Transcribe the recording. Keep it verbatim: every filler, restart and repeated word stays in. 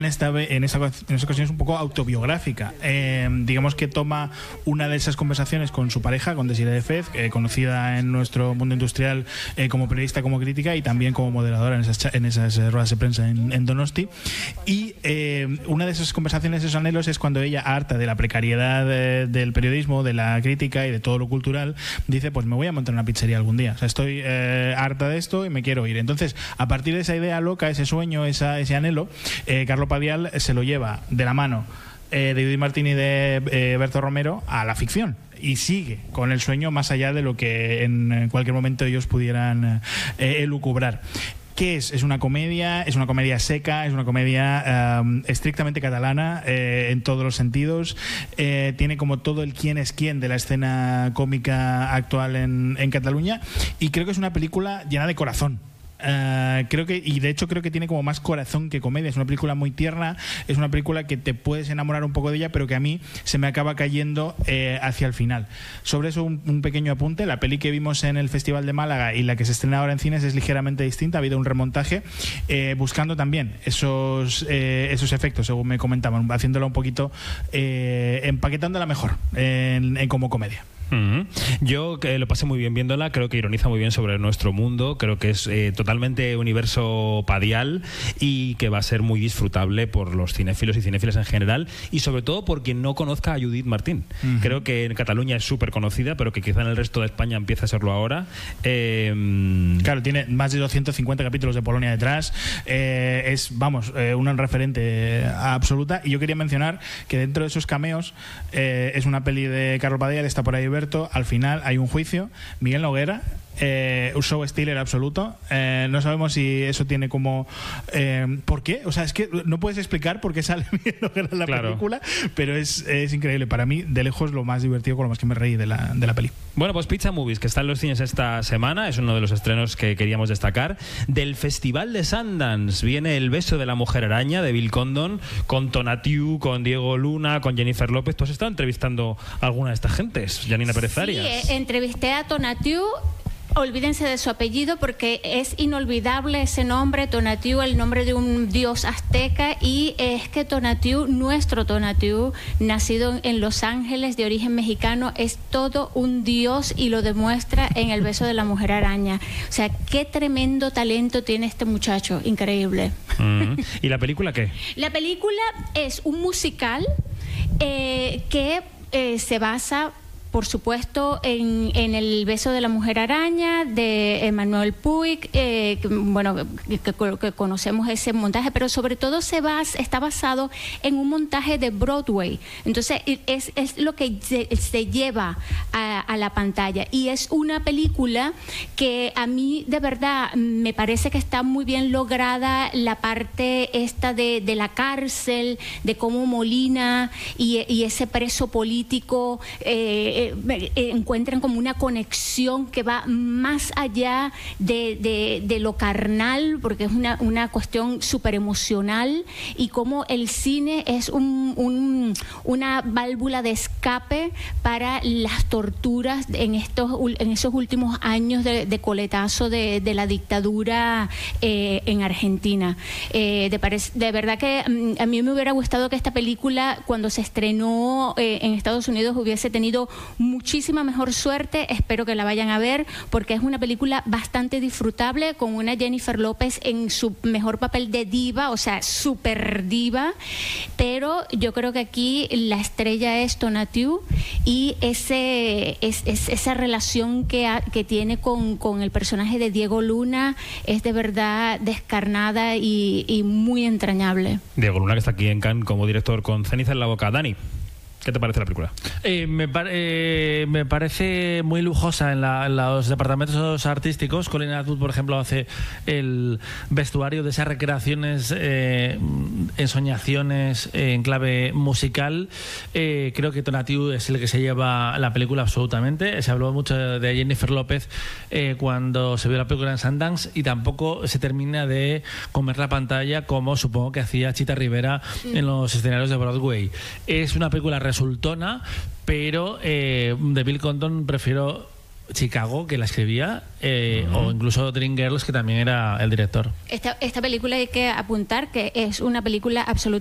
Esta, en, esa, en esa ocasión es un poco autobiográfica. Eh, digamos que toma una de esas conversaciones con su pareja, con Desiree Defez, eh, conocida en nuestro mundo industrial eh, como periodista, como crítica y también como moderadora en esas, en esas ruedas de prensa en, en Donosti. Y eh, una de esas conversaciones, esos anhelos, es cuando ella, harta de la precariedad de, del periodismo, de la crítica y de todo lo cultural, dice, pues me voy a montar una pizzería algún día. O sea, estoy eh, harta de esto y me quiero ir. Entonces, a partir de esa idea loca, ese sueño, esa, ese anhelo, eh, Carlo Padial se lo lleva de la mano eh, de Judith Martín y de eh, Berto Romero a la ficción y sigue con el sueño más allá de lo que en cualquier momento ellos pudieran eh, elucubrar. ¿Qué es? Es una comedia, es una comedia seca, es una comedia um, estrictamente catalana eh, en todos los sentidos. Eh, tiene como todo el quién es quién de la escena cómica actual en, en Cataluña, y creo que es una película llena de corazón. Uh, creo que, y de hecho creo que tiene como más corazón que comedia. Es una película muy tierna, es una película que te puedes enamorar un poco de ella, pero que a mí se me acaba cayendo eh, hacia el final. Sobre eso un, un pequeño apunte: la peli que vimos en el Festival de Málaga y la que se estrena ahora en cines es ligeramente distinta. Ha habido un remontaje eh, buscando también esos, eh, esos efectos, según me comentaban, haciéndola un poquito eh, empaquetándola mejor en, en como comedia. Uh-huh. Yo eh, lo pasé muy bien viéndola, creo que ironiza muy bien sobre nuestro mundo, creo que es eh, totalmente universo Padial y que va a ser muy disfrutable por los cinéfilos y cinéfilas en general, y sobre todo por quien no conozca a Judith Martín. Uh-huh. Creo que en Cataluña es súper conocida, pero que quizá en el resto de España empieza a serlo ahora. Eh... Claro, tiene más de doscientos cincuenta capítulos de Polonia detrás, eh, es, vamos, eh, una referente absoluta. Y yo quería mencionar que dentro de esos cameos eh, es una peli de Carlo Padial, está por ahí Berto, al final hay un juicio, Miguel Noguera, eh, un show stealer absoluto, eh, no sabemos si eso tiene como eh, ¿por qué? O sea, es que no puedes explicar por qué sale Miguel Noguera en la claro. película, pero es, es increíble. Para mí, de lejos, lo más divertido, con lo más que me reí de la, de la peli. Bueno, pues Pizza Movies, que está en los cines esta semana, es uno de los estrenos que queríamos destacar. Del Festival de Sundance viene El beso de la mujer araña, de Bill Condon, con Tonatiuh, con Diego Luna, con Jennifer López. ¿Tú has estado entrevistando a alguna de estas gentes, Janina Pérez Arias? Sí, entrevisté a Tonatiuh. Olvídense de su apellido porque es inolvidable ese nombre, Tonatiuh, el nombre de un dios azteca. Y es que Tonatiuh, nuestro Tonatiuh, nacido en Los Ángeles, de origen mexicano, es todo un dios y lo demuestra en El beso de la mujer araña. O sea, qué tremendo talento tiene este muchacho, increíble. Mm-hmm. ¿Y la película qué? La película es un musical eh, que eh, se basa, por supuesto, en, en El beso de la mujer araña de Emmanuel Puig, eh, que, bueno, que, que conocemos ese montaje, pero sobre todo se basa, está basado en un montaje de Broadway. Entonces es, es lo que se, se lleva a, a la pantalla, y es una película que a mí de verdad me parece que está muy bien lograda, la parte esta de, de la cárcel, de cómo Molina y, y ese preso político eh, Eh, eh, encuentran como una conexión que va más allá de, de, de lo carnal, porque es una, una cuestión súper emocional, y cómo el cine es un, un, una válvula de escape para las torturas en, estos, en esos últimos años de, de coletazo de, de la dictadura eh, en Argentina. Eh, de, parec- de verdad que mm, a mí me hubiera gustado que esta película, cuando se estrenó eh, en Estados Unidos, hubiese tenido muchísima mejor suerte. Espero que la vayan a ver porque es una película bastante disfrutable, con una Jennifer López en su mejor papel de diva, o sea, super diva, pero yo creo que aquí la estrella es Tonatiuh, y ese es, es, esa relación que, ha, que tiene con, con el personaje de Diego Luna es de verdad descarnada y, y muy entrañable. Diego Luna, que está aquí en Cannes como director con Ceniza en la boca. Dani, ¿qué te parece la película? Eh, me, par- eh, me parece muy lujosa en, la, en los departamentos artísticos. Colin Atwood, por ejemplo, hace el vestuario de esas recreaciones, eh, ensoñaciones eh, en clave musical. Eh, creo que Tonatiuh es el que se lleva la película absolutamente. Se habló mucho de Jennifer López eh, cuando se vio la película en Sundance, y tampoco se termina de comer la pantalla como supongo que hacía Chita Rivera en los escenarios de Broadway. Es una película resultona, pero eh, de Bill Condon prefiero Chicago, que la escribía, eh, Uh-huh. o incluso Dreamgirls, que también era el director. Esta, esta película hay que apuntar que es una película absolutamente